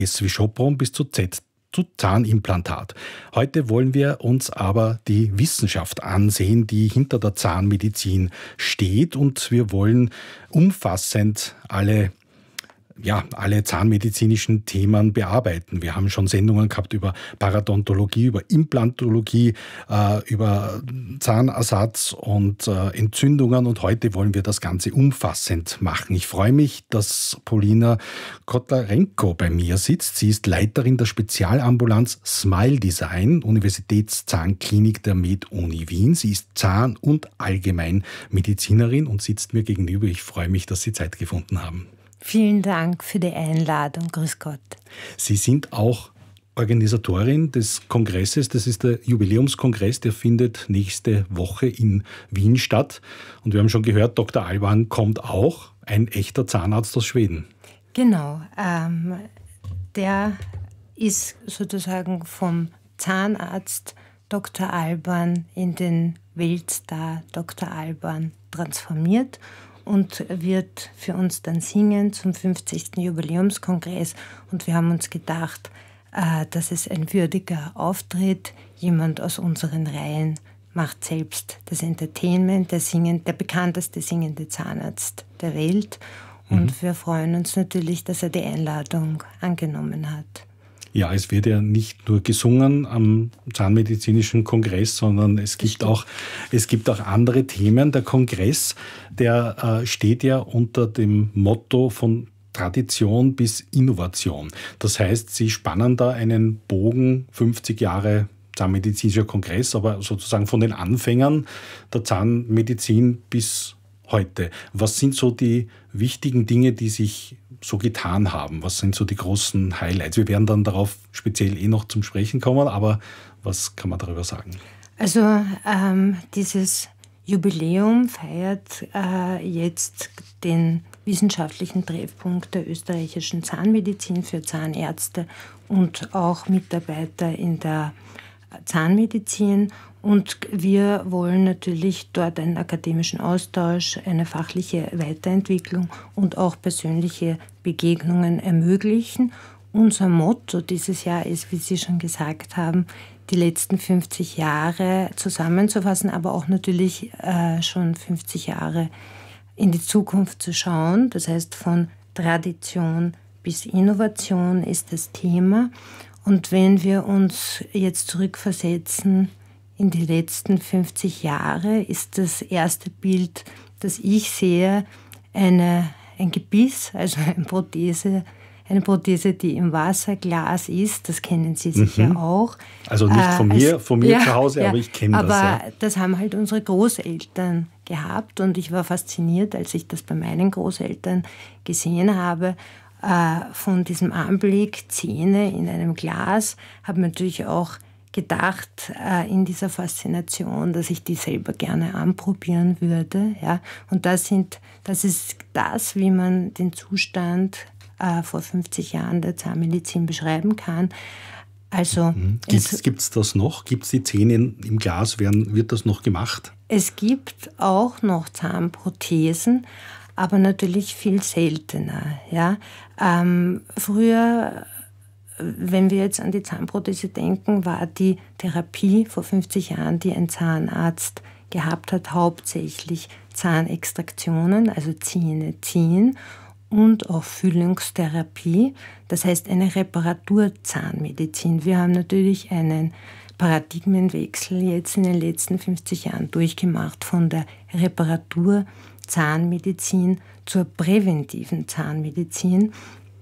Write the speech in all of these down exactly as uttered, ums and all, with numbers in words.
S wie Sopron bis zu Z zu Zahnimplantat. Heute wollen wir uns aber die Wissenschaft ansehen, die hinter der Zahnmedizin steht, und wir wollen umfassend alle ja, alle zahnmedizinischen Themen bearbeiten. Wir haben schon Sendungen gehabt über Parodontologie, über Implantologie, äh, über Zahnersatz und äh, Entzündungen, und heute wollen wir das Ganze umfassend machen. Ich freue mich, dass Polina Kotlarenko bei mir sitzt. Sie ist Leiterin der Spezialambulanz Smile Design, Universitätszahnklinik der MedUni Wien. Sie ist Zahn- und Allgemeinmedizinerin und sitzt mir gegenüber. Ich freue mich, dass Sie Zeit gefunden haben. Vielen Dank für die Einladung. Grüß Gott. Sie sind auch Organisatorin des Kongresses. Das ist der Jubiläumskongress, der findet nächste Woche in Wien statt. Und wir haben schon gehört, Doktor Alban kommt auch, ein echter Zahnarzt aus Schweden. Genau. Ähm, der ist sozusagen vom Zahnarzt Doktor Alban in den Weltstar Doktor Alban transformiert und wird für uns dann singen zum fünfzigsten Jubiläumskongress. Und wir haben uns gedacht, äh, dass es ein würdiger Auftritt, jemand aus unseren Reihen macht selbst das Entertainment, der, singend, der bekannteste singende Zahnarzt der Welt. Und mhm. wir freuen uns natürlich, dass er die Einladung angenommen hat. Ja, es wird ja nicht nur gesungen am Zahnmedizinischen Kongress, sondern es gibt auch, es gibt auch andere Themen. Der Kongress, der äh, steht ja unter dem Motto von Tradition bis Innovation. Das heißt, Sie spannen da einen Bogen, fünfzig Jahre Zahnmedizinischer Kongress, aber sozusagen von den Anfängern der Zahnmedizin bis heute. Was sind so die wichtigen Dinge, die sich so getan haben? Was sind so die großen Highlights? Wir werden dann darauf speziell eh noch zum Sprechen kommen, aber was kann man darüber sagen? Also ähm, dieses Jubiläum feiert äh, jetzt den wissenschaftlichen Treffpunkt der österreichischen Zahnmedizin für Zahnärzte und auch Mitarbeiter in der Zahnmedizin. Und wir wollen natürlich dort einen akademischen Austausch, eine fachliche Weiterentwicklung und auch persönliche Begegnungen ermöglichen. Unser Motto dieses Jahr ist, wie Sie schon gesagt haben, die letzten fünfzig Jahre zusammenzufassen, aber auch natürlich äh, schon fünfzig Jahre in die Zukunft zu schauen. Das heißt, von Tradition bis Innovation ist das Thema. Und wenn wir uns jetzt zurückversetzen in die letzten fünfzig Jahre, ist das erste Bild, das ich sehe, eine, ein Gebiss, also eine Prothese, eine Prothese, die im Wasserglas ist. Das kennen Sie sicher mhm. auch. Also nicht von äh, mir, von mir ja, zu Hause, ja, aber ich kenne das. Aber ja. das haben halt unsere Großeltern gehabt, und ich war fasziniert, als ich das bei meinen Großeltern gesehen habe, von diesem Anblick, Zähne in einem Glas, habe mir natürlich auch gedacht, in dieser Faszination, dass ich die selber gerne anprobieren würde. Ja. Und das, sind, das ist das, wie man den Zustand äh, vor fünfzig Jahren der Zahnmedizin beschreiben kann. Also, mhm. Gibt es das noch? Gibt es die Zähne im Glas? Werden, wird das noch gemacht? Es gibt auch noch Zahnprothesen, aber natürlich viel seltener. Ja? Ähm, früher, wenn wir jetzt an die Zahnprothese denken, war die Therapie vor fünfzig Jahren, die ein Zahnarzt gehabt hat, hauptsächlich Zahnextraktionen, also Zähne ziehen, und auch Füllungstherapie, das heißt eine Reparaturzahnmedizin. Wir haben natürlich einen Paradigmenwechsel jetzt in den letzten fünfzig Jahren durchgemacht von der Reparatur Zahnmedizin zur präventiven Zahnmedizin.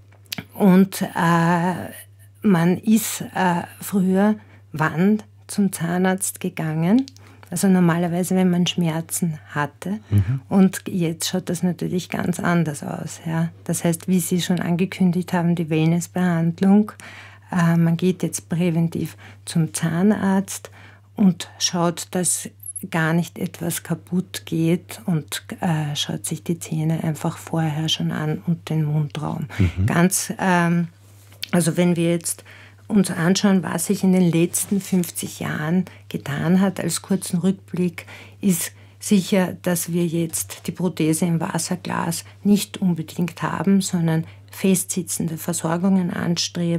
Und äh, man ist äh, früher wann zum Zahnarzt gegangen? Also normalerweise, wenn man Schmerzen hatte. Mhm. Und jetzt schaut das natürlich ganz anders aus. Ja? Das heißt, wie Sie schon angekündigt haben, die Wellnessbehandlung. Äh, man geht jetzt präventiv zum Zahnarzt und schaut, dass gar nicht etwas kaputt geht, und äh, schaut sich die Zähne einfach vorher schon an und den Mundraum. Mhm. Ganz, ähm, also wenn wir jetzt uns anschauen, was sich in den letzten fünfzig Jahren getan hat, als kurzen Rückblick, ist sicher, dass wir jetzt die Prothese im Wasserglas nicht unbedingt haben, sondern festsitzende Versorgungen anstrebt.